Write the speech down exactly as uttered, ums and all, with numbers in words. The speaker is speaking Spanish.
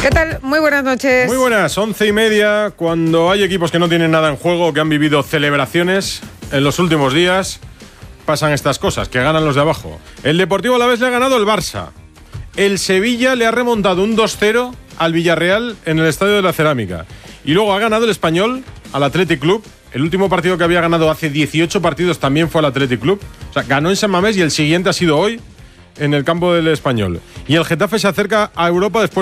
¿Qué tal? Muy buenas noches. Muy buenas, once y media, cuando hay equipos que no tienen nada en juego, que han vivido celebraciones en los últimos días, pasan estas cosas, que ganan los de abajo. El Deportivo Alavés le ha ganado el Barça. El Sevilla le ha remontado un dos cero al Villarreal en el Estadio de la Cerámica. Y luego ha ganado el Español al Athletic Club. El último partido que había ganado hace dieciocho partidos también fue al Athletic Club. O sea, ganó en San Mamés y el siguiente ha sido hoy en el campo del Español. Y el Getafe se acerca a Europa después